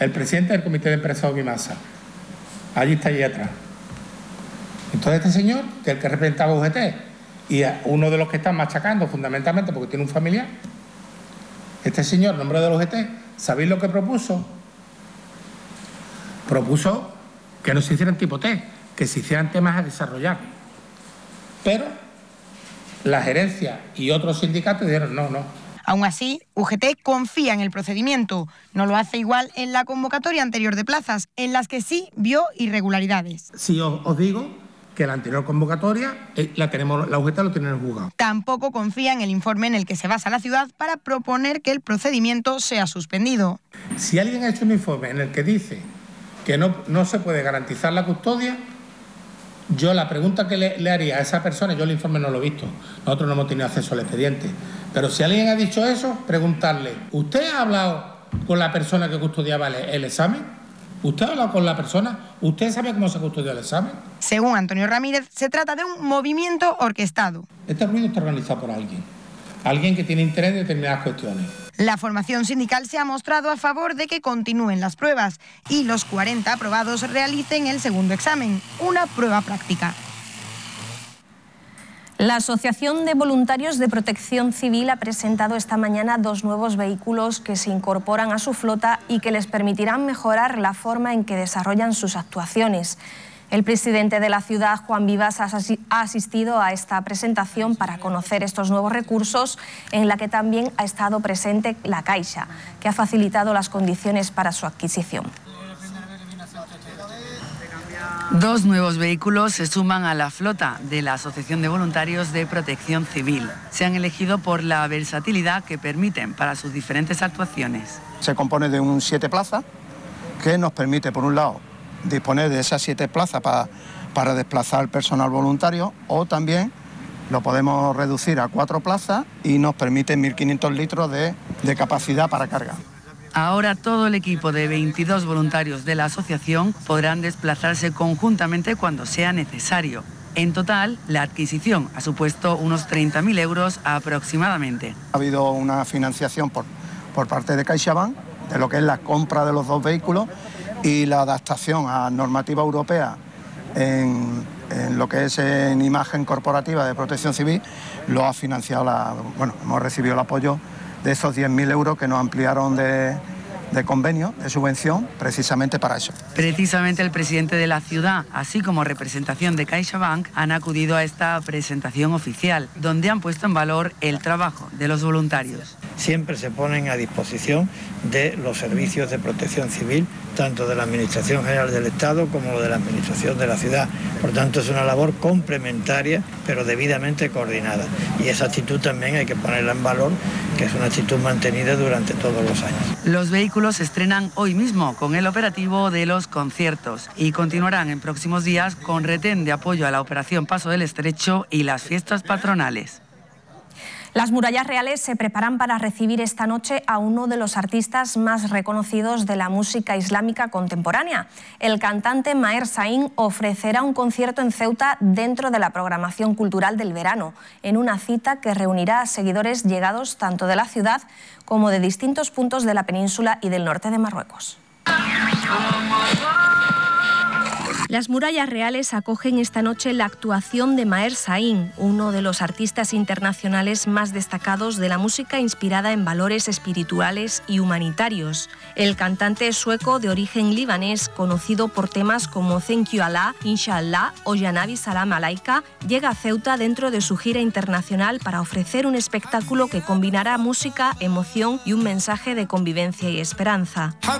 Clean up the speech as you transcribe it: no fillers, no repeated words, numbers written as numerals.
el presidente del comité de empresa Ogimasa. Allí está, allí atrás. Entonces este señor, que es el que representaba a UGT, y uno de los que están machacando fundamentalmente porque tiene un familiar, este señor, en nombre de la UGT, ¿sabéis lo que propuso? Propuso que no se hicieran tipo T, que se hicieran temas a desarrollar. Pero la gerencia y otros sindicatos dijeron no. Aún así, UGT confía en el procedimiento. No lo hace igual en la convocatoria anterior de plazas, en las que sí vio irregularidades. Sí, os digo que la anterior convocatoria la UGT lo tiene en el juzgado. Tampoco confía en el informe en el que se basa la ciudad para proponer que el procedimiento sea suspendido. Si alguien ha hecho un informe en el que dice que no se puede garantizar la custodia, yo la pregunta que le haría a esa persona, yo el informe no lo he visto, nosotros no hemos tenido acceso al expediente, pero si alguien ha dicho eso, preguntarle, ¿usted ha hablado con la persona que custodiaba el examen? ¿Usted ha hablado con la persona? ¿Usted sabe cómo se custodió el examen? Según Antonio Ramírez, se trata de un movimiento orquestado. Este ruido está organizado por alguien que tiene interés en determinadas cuestiones. La formación sindical se ha mostrado a favor de que continúen las pruebas y los 40 aprobados realicen el segundo examen, una prueba práctica. La Asociación de Voluntarios de Protección Civil ha presentado esta mañana 2 nuevos vehículos que se incorporan a su flota y que les permitirán mejorar la forma en que desarrollan sus actuaciones. El presidente de la ciudad, Juan Vivas, ha asistido a esta presentación para conocer estos nuevos recursos, en la que también ha estado presente la Caixa, que ha facilitado las condiciones para su adquisición. 2 nuevos vehículos se suman a la flota de la Asociación de Voluntarios de Protección Civil. Se han elegido por la versatilidad que permiten para sus diferentes actuaciones. Se compone de un 7 plazas que nos permite, por un lado, disponer de esas 7 plazas para desplazar personal voluntario, o también lo podemos reducir a 4 plazas y nos permite 1.500 litros de capacidad para carga. Ahora todo el equipo de 22 voluntarios de la asociación podrán desplazarse conjuntamente cuando sea necesario. En total, la adquisición ha supuesto unos 30.000 euros aproximadamente. Ha habido una financiación por parte de CaixaBank de lo que es la compra de los 2 vehículos y la adaptación a normativa europea en lo que es en imagen corporativa de protección civil. Lo ha financiado hemos recibido el apoyo de esos 10.000 euros que nos ampliaron de convenio, de subvención, precisamente para eso. Precisamente el presidente de la ciudad, así como representación de CaixaBank, han acudido a esta presentación oficial, donde han puesto en valor el trabajo de los voluntarios. Siempre se ponen a disposición de los servicios de protección civil, tanto de la Administración General del Estado como de la Administración de la ciudad. Por tanto, es una labor complementaria, pero debidamente coordinada. Y esa actitud también hay que ponerla en valor, que es una actitud mantenida durante todos los años. Los vehículos se estrenan hoy mismo con el operativo de los conciertos y continuarán en próximos días con retén de apoyo a la operación Paso del Estrecho y las fiestas patronales. Las Murallas Reales se preparan para recibir esta noche a uno de los artistas más reconocidos de la música islámica contemporánea. El cantante Maher Zain ofrecerá un concierto en Ceuta dentro de la programación cultural del verano, en una cita que reunirá a seguidores llegados tanto de la ciudad como de distintos puntos de la península y del norte de Marruecos. Las Murallas Reales acogen esta noche la actuación de Maher Zain, uno de los artistas internacionales más destacados de la música inspirada en valores espirituales y humanitarios. El cantante sueco de origen libanés, conocido por temas como Thank You Allah, Inshallah o Yanabi Salam Alaika, llega a Ceuta dentro de su gira internacional para ofrecer un espectáculo que combinará música, emoción y un mensaje de convivencia y esperanza.